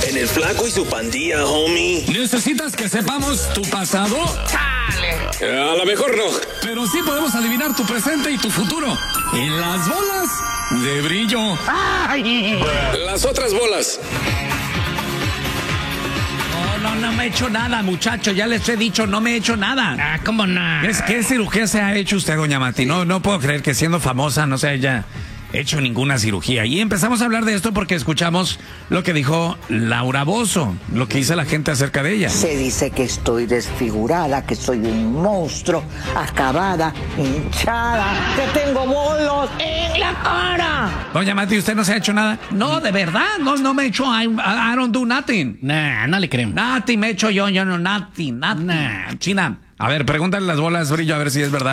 En el flaco y su pandilla, homie. ¿Necesitas que sepamos tu pasado? A lo mejor no. Pero sí podemos adivinar tu presente y tu futuro. En las bolas de brillo. Las otras bolas. No me he hecho nada, muchacho. Ya les he dicho, no me he hecho nada. ¿Cómo no? ¿Qué cirugía se ha hecho usted, doña Mati? No puedo creer que siendo famosa no se haya hecho ninguna cirugía. Y empezamos a hablar de esto porque escuchamos lo que dijo Laura Bozzo, lo que dice la gente acerca de ella. Se dice que estoy desfigurada, que soy un monstruo, acabada, hinchada, que tengo bolos en la cara. Doña Mati, ¿usted no se ha hecho nada? No, de verdad, no me he hecho. I don't do nothing. Nah, no le creo. Nothing me he hecho yo no, nothing. Nah. China, a ver, pregúntale las bolas brillo a ver si es verdad.